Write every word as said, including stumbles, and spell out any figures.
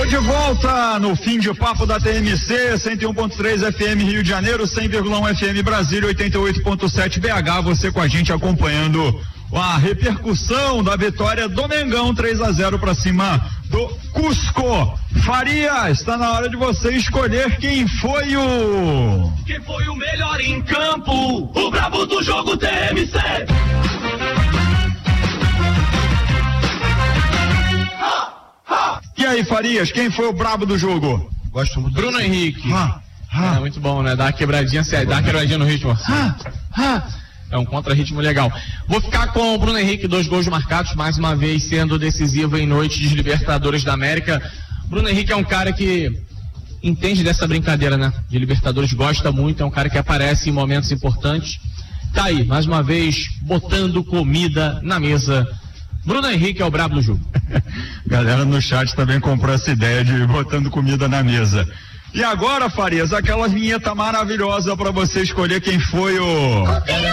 De volta no fim de papo da T M C, cento e um ponto três F M Rio de Janeiro, cem vírgula um F M Brasília, oitenta e oito ponto sete B H, você com a gente acompanhando a repercussão da vitória do Mengão, três a zero para cima do Cusco. Faria, está na hora de você escolher quem foi o... Quem foi o melhor em campo, o brabo do jogo T M C. E aí, Farias, quem foi o brabo do jogo? Gosto muito. Bruno Henrique. Ah, ah. É muito bom, né? Dá uma quebradinha, dá uma quebradinha no ritmo. Ah, ah. É um contra-ritmo legal. Vou ficar com o Bruno Henrique, dois gols marcados, mais uma vez sendo decisivo em noite de Libertadores da América. Bruno Henrique é um cara que entende dessa brincadeira, né? De Libertadores, gosta muito, é um cara que aparece em momentos importantes. Tá aí, mais uma vez, botando comida na mesa. Bruno Henrique é o brabo do jogo. Galera no chat também comprou essa ideia de botando comida na mesa. E agora, Farias, aquela vinheta maravilhosa para você escolher quem foi o...